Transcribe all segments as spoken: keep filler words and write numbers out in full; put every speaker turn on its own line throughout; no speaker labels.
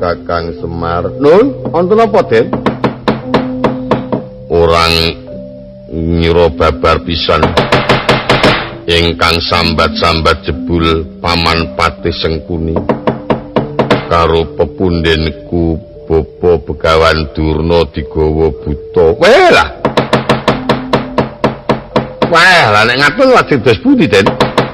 Kakang Semar. Nun, wonten apa, Den? Orang nyira babar pisan. Ingkang sambat-sambat jebul Paman Patih Sengkuni karo pepundhenku Bapa Begawan Durna digawa buta. Weh lah. Weh lah nek ngaten lajeng dos pundi, Den?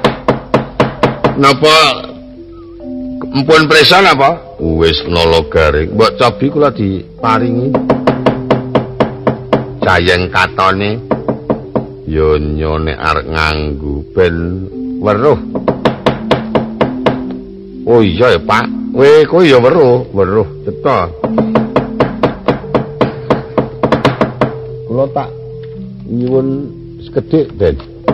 Napa empun presan apa? Wis nala garing. Mbok cobi kula diparingi. Jayeng katone ya nyone arep nganggo ben weruh. Oh iya ya, Pak. Weh, kowe ya weruh, weruh cetha. Kula tak nyuwun sekedhik, Den.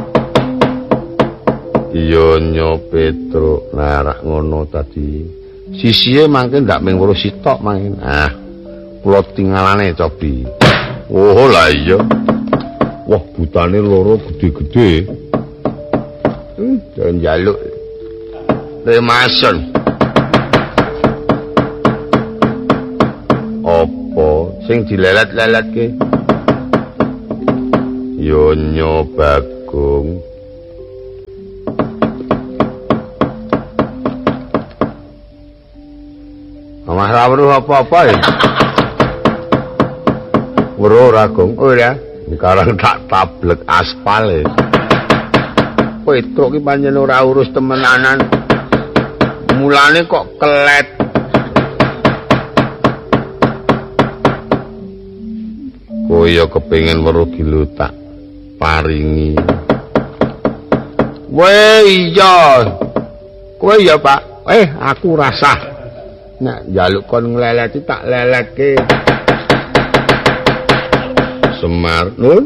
Iya nyo Petruk, nah rak ngono tadi. Sisihe mangke ndak mung weruh sitok mangke. Ah, kula tinggalane cobi. Oh lah iya. Wah, butane loro gede-gede. Hmm, jangan jaluk. Remason. Apa sing dilelet-leletke? Yo nyo Bagong. Amah ra weruh apa-apa ya. Weruh ra Gong. Oh ya. Sekarang tak tablek aspal ya. Petruk ki pancen ora urus temenanan. Mulane kok kelet. Koyo kepengin weruh gilo tak paringi. Weh iya. Kowe ya, Pak. Eh, aku rasah. Nek njaluk kon ngleleti tak leleke. Semar nun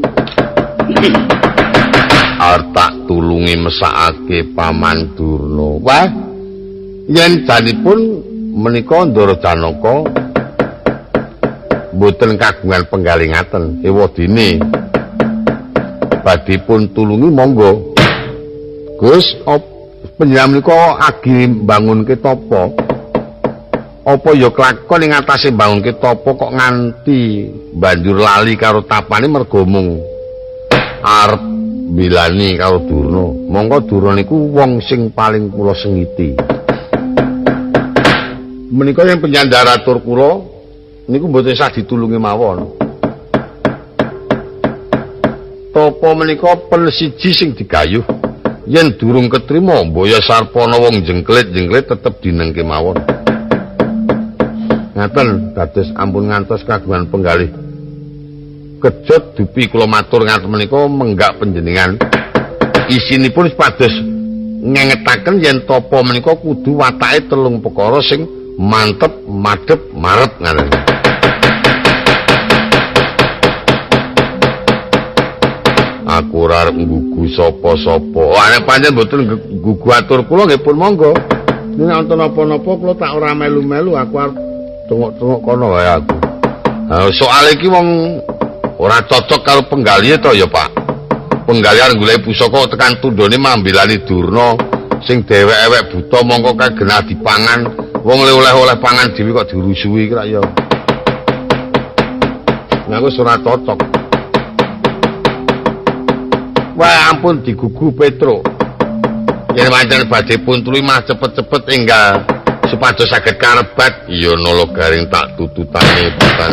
arep tak tulungi mesakake Paman Durna. Wah, yen janipun menika Ndara Janaka mboten kagungan penggalingaken ewadene badhe pun tulungi monggo. Gus, panjenengan menika agi mbangunke tapa? Apa ya kelakon ing atase mbangunke tapa kok nganti banjur lali karo tapane mergo mung arep bilani karo Durna. Monggo Durna niku wong sing paling kula sengiti. Menika yang penyandaratur kula niku mboten sah ditulungi mawon. Tapa menika pel siji sing digayuh. Yen durung ketrima mbaya sarpana wong jengklit-jengklit tetep dinengke mawon. Ngaten dados ampun ngantos kagungan penggalih kejot dupi kula matur ngaten menika menggak panjenengan isinipun supados ngengetaken yen tapa menika kudu watake telung perkara sing mantep madhep marep ngaten. Aku ora arep nggugu sapa-sapa. Nek pancen mboten nggugu atur kula nggih pun monggo. Nek wonten napa-napa kula tak ora melu-melu aku arep tengok-tengok kono wae aku. Nah, soal iki wong ora cocok karo penggalihe to ya, Pak. Penggalian golek pusaka tekan tundone mambilani Durna sing dhewek-ewek buta mongko kae genah dipangan. Wong oleh-oleh pangan dhewe kok dirusui iki ra ya. Nah, wis ora cocok. Wah, ampun digugu Petruk. Yen pancen badhe pun tuluy mah cepet-cepet enggal supados saged karebat iya nala garing tak tututane